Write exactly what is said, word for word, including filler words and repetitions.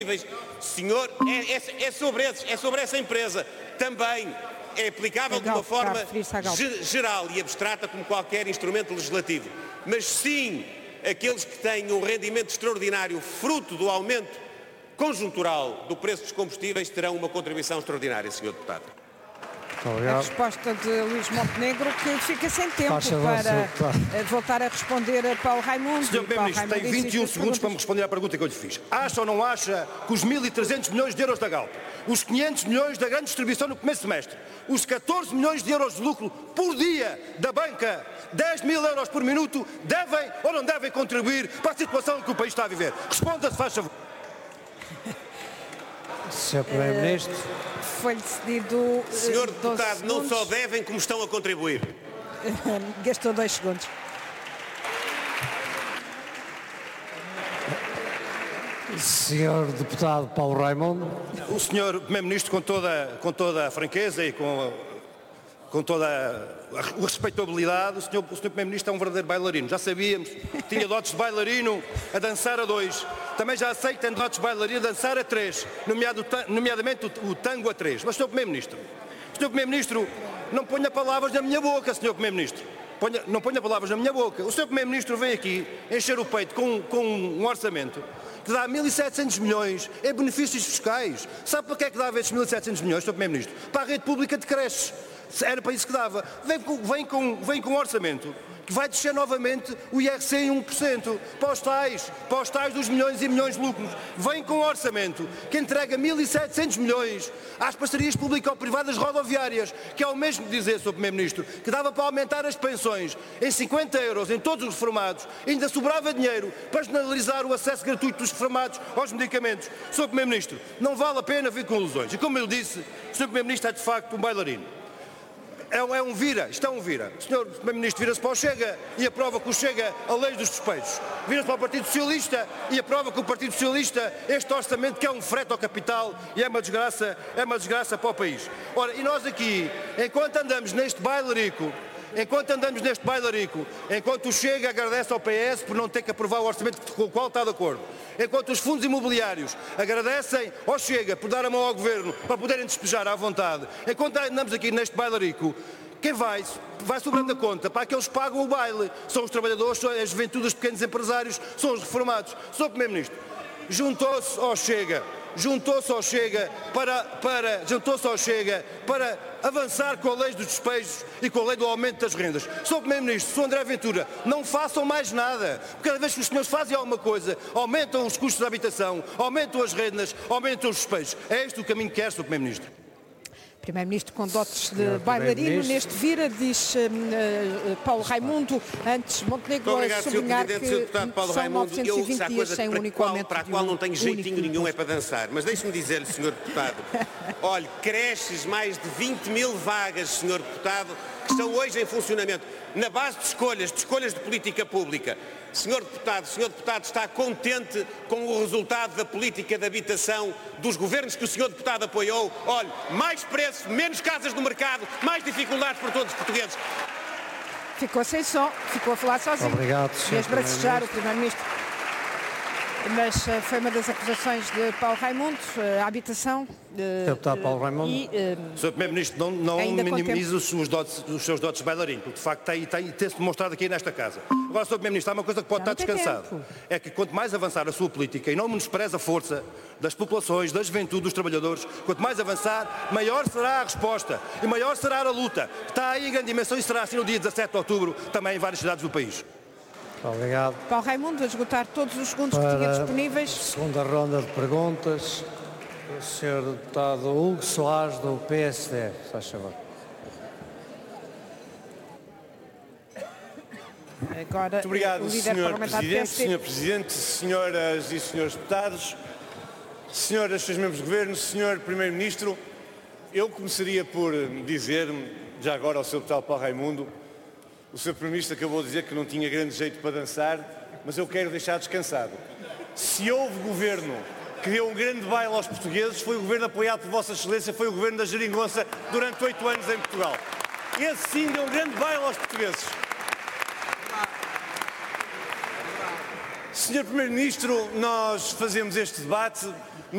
Senhor, é, é, é, sobre esses, é sobre essa empresa. Também é aplicável de uma forma geral e abstrata como qualquer instrumento legislativo. Mas sim, aqueles que têm um rendimento extraordinário fruto do aumento conjuntural do preço dos combustíveis terão uma contribuição extraordinária, senhor Deputado. A resposta de Luís Montenegro, que fica sem tempo para voltar a responder a Paulo Raimundo. senhor Primeiro-Ministro, tem vinte e um segundos para me responder à pergunta que eu lhe fiz. Acha ou não acha que os mil e trezentos milhões de euros da Galp, os quinhentos milhões da grande distribuição no primeiro semestre, os catorze milhões de euros de lucro por dia da banca, dez mil euros por minuto, devem ou não devem contribuir para a situação que o país está a viver? Responda-se, faz favor. senhor Primeiro-Ministro. Uh, Foi decidido. Uh, senhor Deputado, não só devem, como estão a contribuir. Gastou dois segundos. senhor Deputado Paulo Raimundo. O senhor Primeiro-Ministro, com toda, com toda a franqueza e com, com toda a, a respeitabilidade, o senhor, o senhor Primeiro-Ministro é um verdadeiro bailarino. Já sabíamos, tinha dotes de bailarino a dançar a dois. Também já sei que tem dotes de bailarino a dançar a três, nomeado, nomeadamente o, o tango a três. Mas, senhor Primeiro-Ministro, senhor Primeiro-Ministro, não ponha palavras na minha boca, senhor Primeiro-Ministro. Ponha, não ponha palavras na minha boca. O senhor Primeiro-Ministro vem aqui encher o peito com, com um orçamento que dá mil e setecentos milhões em benefícios fiscais. Sabe para que é que dava esses mil e setecentos milhões, senhor Primeiro-Ministro? Para a rede pública de creches. Era para isso que dava. Vem com, vem com, vem com um orçamento que vai descer novamente o I R C em um por cento para os tais, para os tais dos milhões e milhões de lucros. Vem com um orçamento que entrega mil e setecentos milhões às parcerias público-privadas rodoviárias, que é o mesmo que dizer, senhor Primeiro-Ministro, que dava para aumentar as pensões em cinquenta euros em todos os reformados, ainda sobrava dinheiro para generalizar o acesso gratuito dos reformados aos medicamentos. senhor Primeiro-Ministro, não vale a pena vir com ilusões. E como eu disse, o senhor Primeiro-Ministro é de facto um bailarino. É um, é um vira, isto é um vira. O senhor Primeiro-Ministro vira-se para o Chega e aprova que o Chega a lei dos despejos. Vira-se para o Partido Socialista e aprova que o Partido Socialista este orçamento que é um frete ao capital e é uma desgraça, é uma desgraça para o país. Ora, e nós aqui, enquanto andamos neste bailarico, enquanto andamos neste bailarico, enquanto o Chega agradece ao P S por não ter que aprovar o orçamento com o qual está de acordo, enquanto os fundos imobiliários agradecem ao Chega por dar a mão ao Governo para poderem despejar à vontade, enquanto andamos aqui neste bailarico, quem vai, vai sobrando a conta para aqueles que pagam o baile. São os trabalhadores, são a juventude, os pequenos empresários, são os reformados. senhor Primeiro-Ministro, juntou-se ao Chega, juntou-se ao Chega para, para, juntou-se ao Chega para avançar com a lei dos despejos e com a lei do aumento das rendas. senhor Primeiro-Ministro, senhor André Ventura, não façam mais nada. Cada vez que os senhores fazem alguma coisa, aumentam os custos de habitação, aumentam as rendas, aumentam os despejos. É este o caminho que quer, senhor Primeiro-Ministro. Primeiro-Ministro com dotes de bailarino, neste vira, diz uh, uh, Paulo Raimundo. Antes, Montenegro a sublinhar que Paulo são Raimundo, novecentos e vinte dias sem um único aumento. Para a qual não tenho jeitinho nenhum é para dançar. Mas deixe-me dizer-lhe, senhor Deputado, olhe, creches, mais de vinte mil vagas, senhor Deputado, que estão hoje em funcionamento, na base de escolhas, de escolhas de política pública. senhor Deputado, senhor Deputado está contente com o resultado da política de habitação dos governos que o senhor Deputado apoiou? Olhe, mais preço, menos casas no mercado, mais dificuldades para todos os portugueses. Ficou sem som, ficou a falar sozinho. Obrigado, senhor Mesmo a desejar o Primeiro-Ministro. Mas uh, foi uma das acusações de Paulo Raimundo, uh, a habitação. Uh, Deputado uh, Paulo Raimundo. E, uh, senhor Primeiro-Ministro, não, não minimize os, os, dotes, os seus dotes de bailarino, porque de facto tem, tem, tem-se demonstrado aqui nesta casa. Agora, senhor Primeiro-Ministro, há uma coisa que pode Já estar descansado. tempo. É que quanto mais avançar a sua política, e não menospreze a força das populações, da juventude, dos trabalhadores, quanto mais avançar, maior será a resposta e maior será a luta. Está aí em grande dimensão e será assim no dia dezassete de outubro, também em várias cidades do país. Obrigado. Paulo Raimundo, a esgotar todos os segundos que tinha disponíveis. Segunda ronda de perguntas. O senhor Deputado Hugo Soares, do P S D. Faz favor. Agora, muito obrigado, o líder senhor parlamentar Presidente, do P S D. senhor Presidente, senhoras e senhores deputados, senhoras e senhores membros do Governo, senhor Primeiro-Ministro, eu começaria por dizer, já agora ao senhor Deputado Paulo Raimundo, o senhor Primeiro-Ministro acabou de dizer que não tinha grande jeito para dançar, mas eu quero deixar descansado. Se houve governo que deu um grande baile aos portugueses, foi o governo apoiado por Vossa Excelência, foi o governo da Geringonça durante oito anos em Portugal. Esse sim deu um grande baile aos portugueses. senhor Primeiro-Ministro, nós fazemos este debate